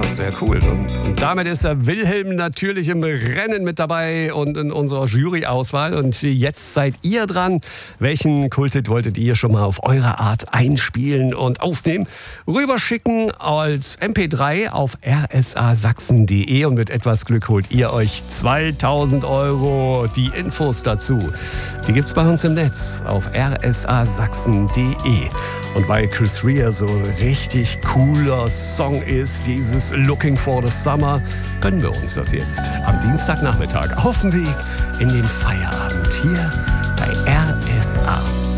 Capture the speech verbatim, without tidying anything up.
Sehr cool. Und, und damit ist der Wilhelm natürlich im Rennen mit dabei und in unserer Jury-Auswahl. Und jetzt seid ihr dran. Welchen Kulthit wolltet ihr schon mal auf eure Art einspielen und aufnehmen? Rüberschicken als M P drei auf r s a sachsen punkt d e und mit etwas Glück holt ihr euch zweitausend Euro. Die Infos dazu, die gibt's bei uns im Netz auf r s a sachsen punkt d e. Und weil Chris Rea so ein richtig cooler Song ist, dieses Looking for the Summer, gönnen wir uns das jetzt am Dienstagnachmittag auf dem Weg in den Feierabend hier bei R S A.